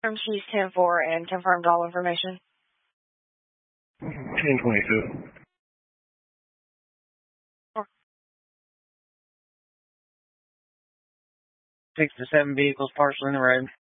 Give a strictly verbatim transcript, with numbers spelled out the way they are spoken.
From Chief ten four and confirmed all information. ten twenty-two. Six to seven vehicles partially in the road.